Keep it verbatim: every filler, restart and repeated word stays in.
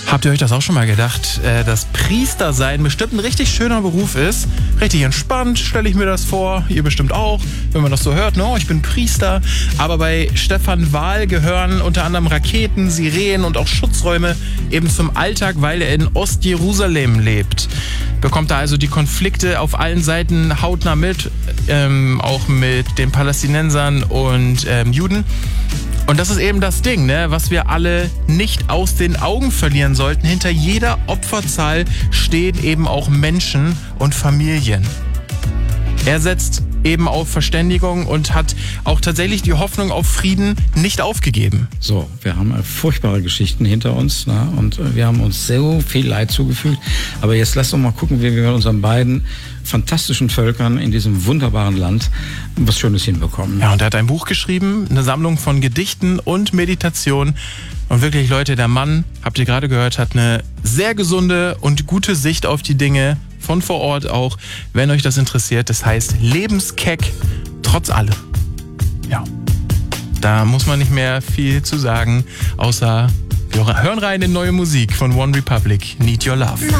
Habt ihr euch das auch schon mal gedacht, dass Priester sein bestimmt ein richtig schöner Beruf ist? Richtig entspannt, stelle ich mir das vor. Ihr bestimmt auch, wenn man das so hört. No, ich bin Priester. Aber bei Stefan Wahl gehören unter anderem Raketen, Sirenen und auch Schutzräume eben zum Alltag, weil er in Ostjerusalem lebt. Bekommt er also die Konflikte auf allen Seiten hautnah mit, ähm, auch mit den Palästinensern und ähm, Juden. Und das ist eben das Ding, ne, was wir alle nicht aus den Augen verlieren sollten. Hinter jeder Opferzahl stehen eben auch Menschen und Familien. Er setzt eben auf Verständigung und hat auch tatsächlich die Hoffnung auf Frieden nicht aufgegeben. So, wir haben furchtbare Geschichten hinter uns, ne? Und wir haben uns so viel Leid zugefügt. Aber jetzt lass doch mal gucken, wie wir mit unseren beiden fantastischen Völkern in diesem wunderbaren Land was Schönes hinbekommen. Ja, und er hat ein Buch geschrieben, eine Sammlung von Gedichten und Meditationen. Und wirklich, Leute, der Mann, habt ihr gerade gehört, hat eine sehr gesunde und gute Sicht auf die Dinge. Von vor Ort auch, wenn euch das interessiert. Das heißt Lebenskeck, trotz allem. Ja, da muss man nicht mehr viel zu sagen, außer wir hören rein in neue Musik von One Republic, Need Your Love.